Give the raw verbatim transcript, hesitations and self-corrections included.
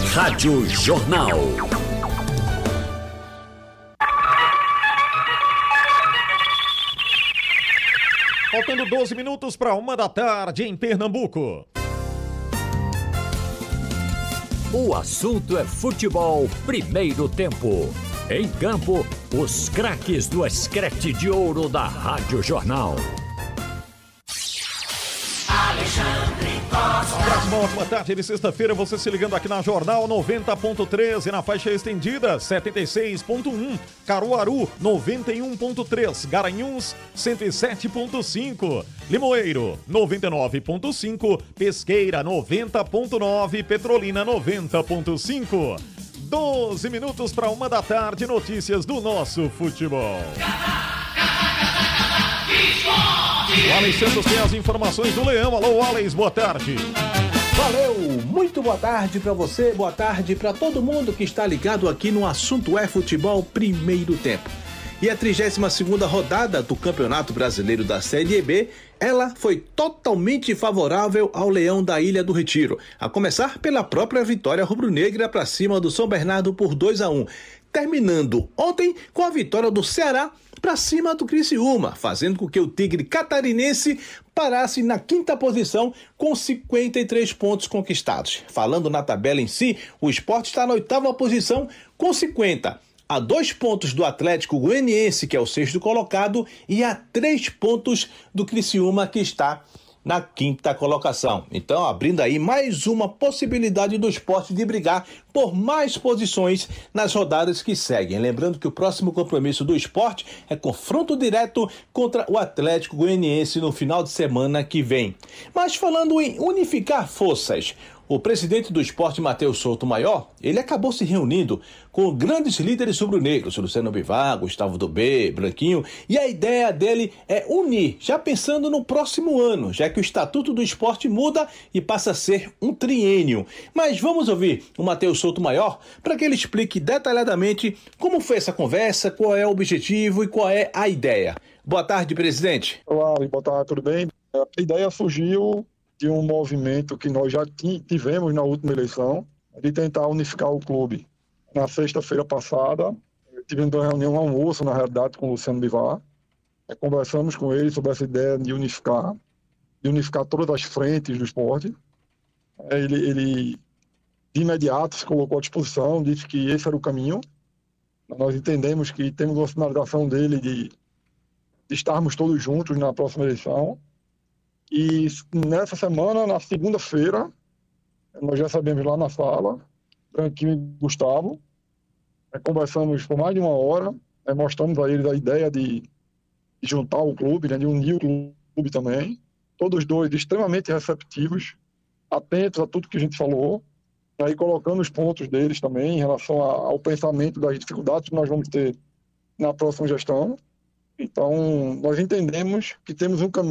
Rádio Jornal. Faltando doze minutos para uma da tarde em Pernambuco. O assunto é futebol, primeiro tempo. Em campo, os craques do Escrete de Ouro da Rádio Jornal. Alexandre Costa. Uma ótima tarde de sexta-feira, você se ligando aqui na Jornal noventa ponto três e na faixa estendida setenta e seis ponto um, Caruaru noventa e um ponto três, Garanhuns cento e sete ponto cinco, Limoeiro noventa e nove ponto cinco, Pesqueira noventa ponto nove, Petrolina noventa ponto cinco. doze minutos para uma da tarde, notícias do nosso futebol. O Alex Santos tem as informações do Leão. Alô, Alex, boa tarde. Valeu, muito boa tarde para você, boa tarde para todo mundo que está ligado aqui no Assunto é Futebol Primeiro Tempo. E a trigésima segunda rodada do Campeonato Brasileiro da Série B, ela foi totalmente favorável ao Leão da Ilha do Retiro, a começar pela própria vitória rubro-negra para cima do São Bernardo por dois a um, terminando ontem com a vitória do Ceará para cima do Criciúma, fazendo com que o Tigre catarinense parasse na quinta posição com cinquenta e três pontos conquistados. Falando na tabela em si, o Sport está na oitava posição com cinquenta, a dois pontos do Atlético Goianiense, que é o sexto colocado, e a três pontos do Criciúma, que está na quinta colocação. Então, abrindo aí mais uma possibilidade do Sport de brigar por mais posições nas rodadas que seguem. Lembrando que o próximo compromisso do Sport é confronto direto contra o Atlético Goianiense no final de semana que vem. Mas falando em unificar forças, o presidente do Sport, Matheus Souto Maior, ele acabou se reunindo com grandes líderes rubro-negros, Luciano Bivar, Gustavo Dobê, Branquinho, e a ideia dele é unir, já pensando no próximo ano, já que o Estatuto do Sport muda e passa a ser um triênio. Mas vamos ouvir o Matheus Souto Maior para que ele explique detalhadamente como foi essa conversa, qual é o objetivo e qual é a ideia. Boa tarde, presidente. Olá, boa tarde, tudo bem? A ideia surgiu de um movimento que nós já tivemos na última eleição, de tentar unificar o clube. Na sexta-feira passada, tivemos uma reunião, um almoço, na realidade, com o Luciano Bivar. Conversamos com ele sobre essa ideia de unificar, de unificar todas as frentes do esporte. Ele, ele, de imediato, se colocou à disposição, disse que esse era o caminho. Nós entendemos que temos uma sinalização dele de, de estarmos todos juntos na próxima eleição. E nessa semana, na segunda-feira, nós já sabemos lá na sala, Branquinho e Gustavo, conversamos por mais de uma hora, mostramos a eles a ideia de, de juntar o clube, né, de unir o clube também. Todos dois extremamente receptivos, atentos a tudo que a gente falou, aí colocando os pontos deles também em relação a, ao pensamento das dificuldades que nós vamos ter na próxima gestão. Então, nós entendemos que temos um caminho